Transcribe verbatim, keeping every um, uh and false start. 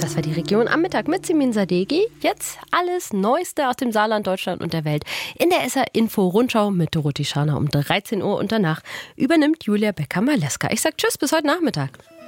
Das war die Region am Mittag mit Simin Sadeghi. Jetzt alles Neueste aus dem Saarland, Deutschland und der Welt in der S R-Info-Rundschau mit Dorothee Scharner um dreizehn Uhr und danach übernimmt Julia Becker-Maleska. Ich sag Tschüss, bis heute Nachmittag.